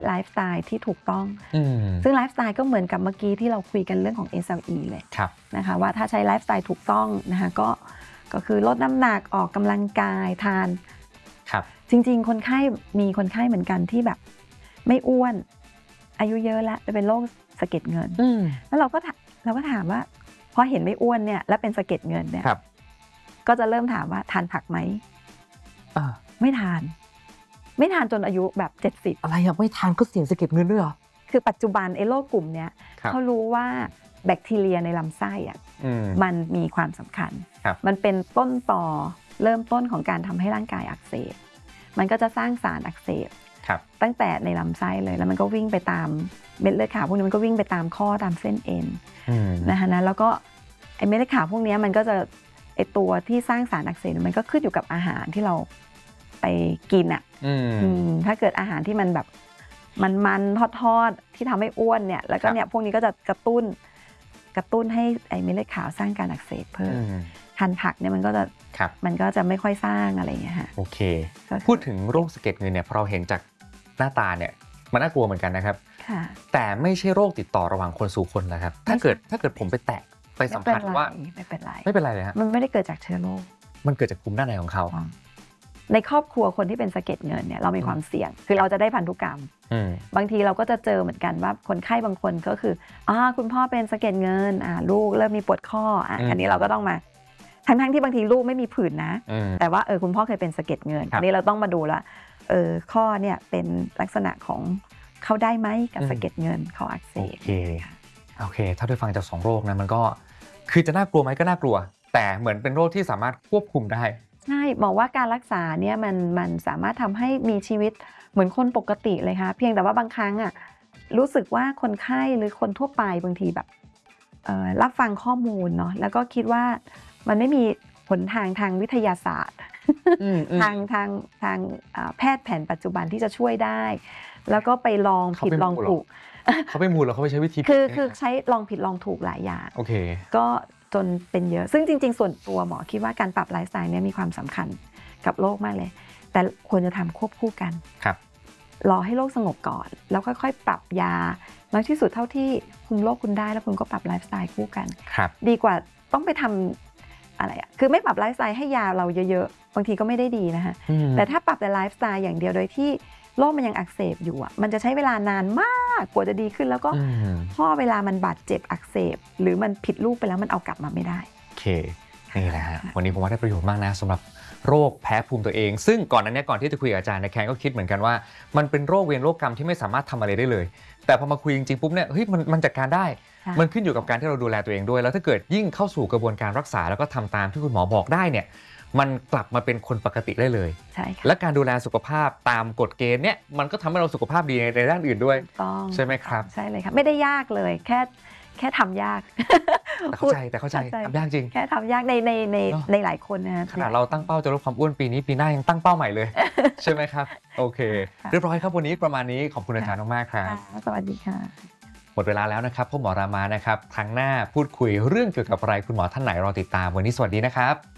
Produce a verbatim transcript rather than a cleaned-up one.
ไลฟ์สไตล์ที่ถูกต้องซึ่งไลฟ์สไตล์ก็เหมือนกับเมื่อกี้ที่เราคุยกันเรื่องของ เอส แอล อี เลยนะคะว่าถ้าใช้ไลฟ์สไตล์ถูกต้องนะคะก็ก็คือลดน้ำหนักออกกำลังกายทานจริงๆคนไข้มีคนไข้เหมือนกันที่แบบไม่อ้วนอายุเยอะแล้วจะเป็นโรคสะเก็ดเงินแล้วเราก็เราก็ถามว่าพอเห็นไม่อ้วนเนี่ยแล้วเป็นสะเก็ดเงินเนี่ยก็จะเริ่มถามว่าทานผักไหมไม่ทานไม่ทานจนอายุแบบเจ็ดสิบอะไรอะไม่ทานก็เสี่ยงสะเก็ดเงินด้วยเหรอคือปัจจุบันไอ้โรคกลุ่มเนี้ยเขารู้ว่าแบคทีเรียในลำไส้อ่ะมันมีความสำคัญมันเป็นต้นตอเริ่มต้นของการทำให้ร่างกายอักเสบมันก็จะสร้างสารอักเสบตั้งแต่ในลำไส้เลยแล้วมันก็วิ่งไปตามเม็ดเลือดขาวพวกนี้มันก็วิ่งไปตามข้อตามเส้นเอ็นนะคะนะแล้วก็ไอ้เม็ดเลือดขาวพวกนี้มันก็จะไอ้ตัวที่สร้างสารอักเสบมันก็ขึ้นอยู่กับอาหารที่เราไปกินอ่ะถ้าเกิดอาหารที่มันแบบมันมันทอดๆที่ทำให้อ้วนเนี่ยแล้วก็เนี่ยพวกนี้ก็จะกระตุ้นกระตุ้นให้ไอ้เม็ดเลือดขาวสร้างการอักเสบเพิ่มทานผักเนี่ยมันก็จะมันก็จะไม่ค่อยสร้างอะไรอย่างเงี้ยค่ะโอเคพูดถึงโรคสะเก็ดเงินเนี่ยพอเราเห็นจากหน้าตาเนี่ยมันน่ากลัวเหมือนกันนะครับแต่ไม่ใช่โรคติดต่อระหว่างคนสู่คนนะครับถ้าเกิดถ้าเกิดผมไปแตะไปสัมผัสว่าไม่เป็นไรไม่เป็นไรเลยฮะมันไม่ได้เกิดจากเชื้อโรคมันเกิดจากภูมิด้านในของเขาในครอบครัวคนที่เป็นสะเก็ดเงินเนี่ยเรามีความเสี่ยงคือเราจะได้พันธุกรรมบางทีเราก็จะเจอเหมือนกันว่าคนไข้บางคนก็คืออ่าคุณพ่อเป็นสะเก็ดเงินอ่าลูกเริ่มมีปวดข้ออ่ะอันนี้เราก็ต้องมาทั้งๆที่บางทีลูกไม่มีผื่นนะแต่ว่าเออคุณพ่อเคยเป็นสะเก็ดเงินอันนี้เราต้องมาดูละเออข้อเนี่ยเป็นลักษณะของเขาได้ไหมกับสะเก็ดเงินข้ออักเสบโอเคโอเคถ้าได้ฟังจากสองโรคนะมันก็คือจะน่ากลัวไหมก็น่ากลัวแต่เหมือนเป็นโรคที่สามารถควบคุมได้ใช่บอกว่าการรักษาเนี่ยมันมันสามารถทำให้มีชีวิตเหมือนคนปกติเลยค่ะเพียงแต่ว่าบางครั้งอ่ะรู้สึกว่าคนไข้หรือคนทั่วไปบางทีแบบรับฟังข้อมูลเนาะแล้วก็คิดว่ามันไม่มีหนทางทางวิทยาศาสตร์ทางทางทางแพทย์แผนปัจจุบันที่จะช่วยได้แล้วก็ไปลองผิดลองถูกเขาไปมูลแล้วเขาไปใช้วิธีคือคือใช้ลองผิดลองถูกหลายอย่างโอเคก็จนเป็นเยอะซึ่งจริงๆส่วนตัวหมอคิดว่าการปรับไลฟ์สไตล์นี้มีความสำคัญกับโรคมากเลยแต่ควรจะทำควบคู่กันครับรอให้โรคสงบก่อนแล้วค่อยๆปรับยาน้อยที่สุดเท่าที่คุมโรคคุณได้แล้วคุณก็ปรับไลฟ์สไตล์คู่กันดีกว่าต้องไปทำอะไรอ่ะคือไม่ปรับไลฟ์สไตล์ให้ยาเราเยอะๆบางทีก็ไม่ได้ดีนะคะแต่ถ้าปรับแต่ไลฟ์สไตล์อย่างเดียวโดยที่โรคมันยังอักเสบอยู่อ่ะมันจะใช้เวลานานมากกว่าจะดีขึ้นแล้วก็พอเวลามันบาดเจ็บอักเสบหรือมันผิดรูปไปแล้วมันเอากลับมาไม่ได้โอเคนี่แหละฮะวันนี้ผมว่าได้ประโยชน์มากนะสำหรับโรคแพ้ภูมิตัวเองซึ่งก่อนนั้นเนี่ยก่อนที่จะคุยกับอาจารย์ในแคนก็คิดเหมือนกันว่ามันเป็นโรคเวรโรคกรรมที่ไม่สามารถทำอะไรได้เลยแต่พอมาคุยจริงๆปุ๊บเนี่ยเฮ้ยมันมันจัดการได้มันขึ้นอยู่กับการที่เราดูแลตัวเองด้วยแล้วถ้าเกิดยิ่งเข้าสู่กระบวนการรักษาแล้วก็ทำตามที่คุณหมอบอกได้เนี่ยมันกลับมาเป็นคนปกติได้เลยใช่และการดูแลสุขภาพตามกฎเกณฑ์เนี่ยมันก็ทำให้เราสุขภาพดีในด้านอื่นด้วยใช่ไหมครับใช่เลยครับไม่ได้ยากเลยแค่แค่ทำยากแต่เข้าใจแต่เข้าใจทำยากจริงแค่ทำยากในในในในหลายคนนะขนาดเราตั้งเป้าจะลดความอ้วนปีนี้ปีหน้ายังตั้งเป้าใหม่เลยใช่ไหมครับโอเคเรียบร้อยครับวันนี้ประมาณนี้ขอบคุณอาจารย์มากๆครับสวัสดีค่ะหมดเวลาแล้วนะครับพ่อหมอรามานะครับครั้งหน้าพูดคุยเรื่องเกี่ยวกับอะไรคุณหมอท่านไหนรอติดตามวันนี้สวัสดีนะครับ